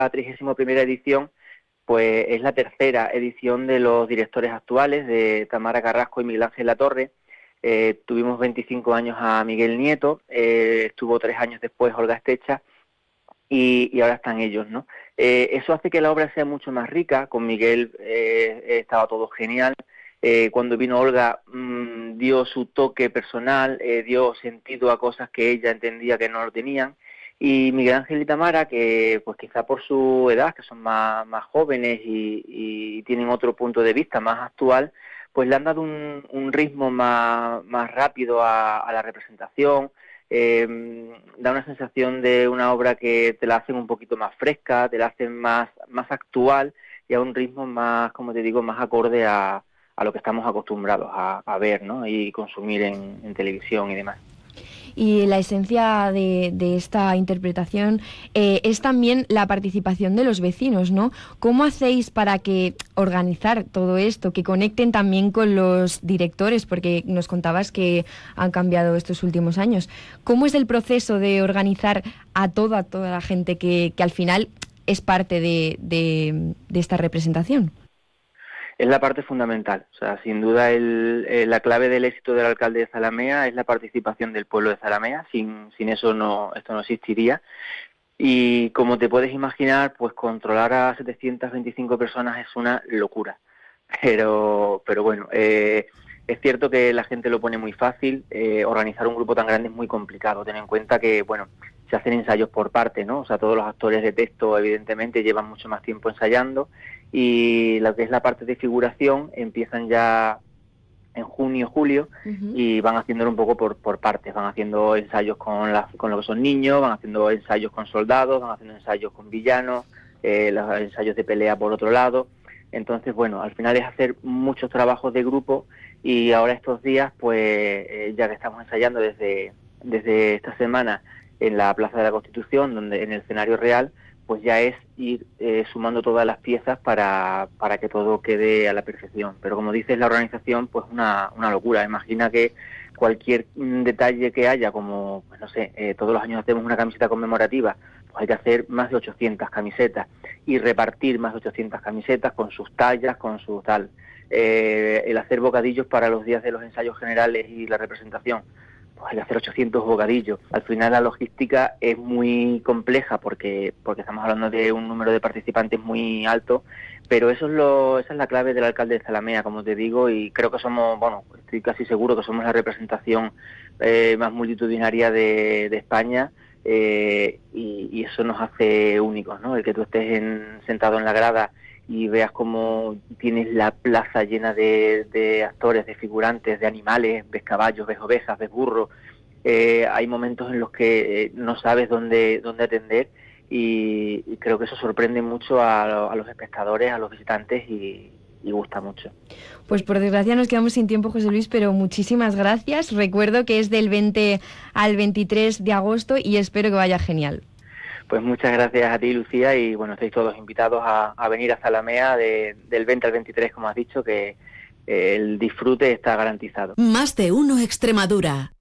31ª edición, pues es la tercera edición de los directores actuales, de Tamara Carrasco y Miguel Ángel Latorre. Tuvimos 25 años a Miguel Nieto, estuvo 3 años después Olga Estecha, y ahora están ellos, ¿no? Eso hace que la obra sea mucho más rica. Con Miguel estaba todo genial. Cuando vino Olga, dio su toque personal, dio sentido a cosas que ella entendía que no lo tenían. Y Miguel Ángel y Tamara, que pues quizá por su edad, que son más jóvenes y tienen otro punto de vista más actual, pues le han dado un ritmo más rápido a la representación. Da una sensación de una obra que te la hacen un poquito más fresca, te la hacen más actual y a un ritmo más, como te digo, más acorde a lo que estamos acostumbrados a ver, ¿no? Y consumir en televisión y demás. Y la esencia de esta interpretación es también la participación de los vecinos, ¿no? ¿Cómo hacéis para que organizar todo esto, que conecten también con los directores? Porque nos contabas que han cambiado estos últimos años. ¿Cómo es el proceso de organizar a toda la gente que al final es parte de esta representación? Es la parte fundamental. O sea, sin duda la clave del éxito del alcalde de Zalamea es la participación del pueblo de Zalamea. Sin eso esto no existiría. Y como te puedes imaginar, pues controlar a 725 personas es una locura. Pero bueno, es cierto que la gente lo pone muy fácil. Organizar un grupo tan grande es muy complicado. Ten en cuenta que, bueno, se hacen ensayos por parte, ¿no? O sea, todos los actores de texto, evidentemente, llevan mucho más tiempo ensayando. Y lo que es la parte de figuración empiezan ya en junio, julio, Uh-huh. y van haciéndolo un poco por partes. Van haciendo ensayos con lo que son niños, van haciendo ensayos con soldados, van haciendo ensayos con villanos, los ensayos de pelea por otro lado. Entonces, bueno, al final es hacer muchos trabajos de grupo, y ahora estos días, pues ya que estamos ensayando desde esta semana en la Plaza de la Constitución, donde en el escenario real, pues ya es ir sumando todas las piezas para que todo quede a la perfección. Pero como dices, la organización, pues una locura. Imagina que cualquier detalle que haya, como, pues no sé, todos los años hacemos una camiseta conmemorativa, pues hay que hacer más de 800 camisetas y repartir más de 800 camisetas con sus tallas, con su tal. El hacer bocadillos para los días de los ensayos generales y la representación, pues hay que hacer 800 bocadillos. Al final la logística es muy compleja porque estamos hablando de un número de participantes muy alto, pero esa es la clave del alcalde de Zalamea, como te digo, y creo que somos, bueno, estoy casi seguro que somos la representación más multitudinaria de España, y eso nos hace únicos, ¿no? El que tú estés sentado en la grada y veas cómo tienes la plaza llena de actores, de figurantes, de animales, ves caballos, ves ovejas, ves burros. Hay momentos en los que no sabes dónde atender, y creo que eso sorprende mucho a los espectadores, a los visitantes, y gusta mucho. Pues por desgracia nos quedamos sin tiempo, José Luis, pero muchísimas gracias. Recuerdo que es del 20 al 23 de agosto y espero que vaya genial. Pues muchas gracias a ti, Lucía, y bueno, estáis todos invitados a venir a Zalamea del 20 al 23, como has dicho, que el disfrute está garantizado. Más de uno Extremadura.